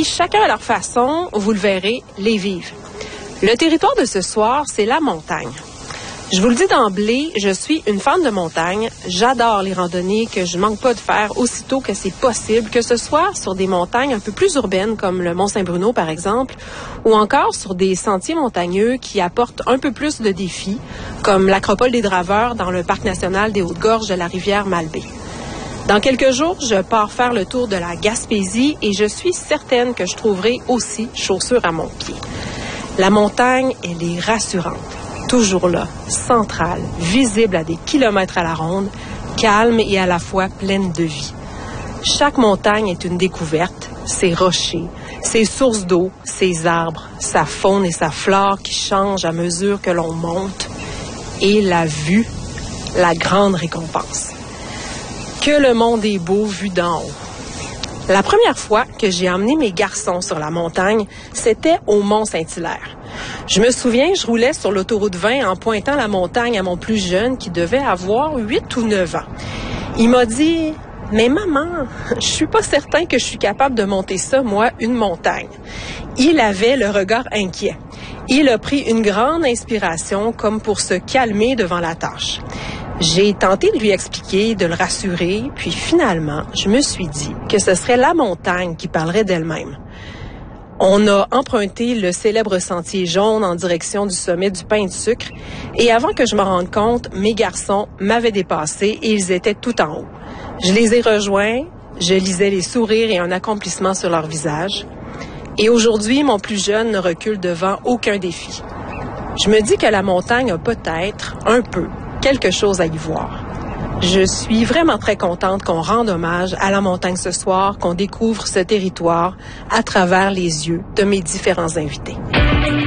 chacun à leur façon, vous le verrez, les vivent. Le territoire de ce soir, c'est la montagne. Je vous le dis d'emblée, je suis une fan de montagne. J'adore les randonnées que je manque pas de faire aussitôt que c'est possible, que ce soit sur des montagnes un peu plus urbaines comme le Mont-Saint-Bruno par exemple, ou encore sur des sentiers montagneux qui apportent un peu plus de défis, comme l'Acropole des Draveurs dans le Parc national des Hautes-Gorges de la rivière Malbaie. Dans quelques jours, je pars faire le tour de la Gaspésie et je suis certaine que je trouverai aussi chaussures à mon pied. La montagne, elle est rassurante. Toujours là, centrale, visible à des kilomètres à la ronde, calme et à la fois pleine de vie. Chaque montagne est une découverte, ses rochers, ses sources d'eau, ses arbres, sa faune et sa flore qui changent à mesure que l'on monte. Et la vue, la grande récompense. Que le monde est beau vu d'en haut. La première fois que j'ai emmené mes garçons sur la montagne, c'était au Mont-Saint-Hilaire. Je me souviens, je roulais sur l'autoroute 20 en pointant la montagne à mon plus jeune qui devait avoir 8 ou 9 ans. Il m'a dit « Mais maman, je suis pas certain que je suis capable de monter ça, moi, une montagne. » Il avait le regard inquiet. Il a pris une grande inspiration comme pour se calmer devant la tâche. J'ai tenté de lui expliquer, de le rassurer, puis finalement, je me suis dit que ce serait la montagne qui parlerait d'elle-même. On a emprunté le célèbre sentier jaune en direction du sommet du Pain de Sucre et avant que je me rende compte, mes garçons m'avaient dépassé et ils étaient tout en haut. Je les ai rejoints, je lisais les sourires et un accomplissement sur leur visage. Et aujourd'hui, mon plus jeune ne recule devant aucun défi. Je me dis que la montagne a peut-être, un peu, quelque chose à y voir. Je suis vraiment très contente qu'on rende hommage à la montagne ce soir, qu'on découvre ce territoire à travers les yeux de mes différents invités.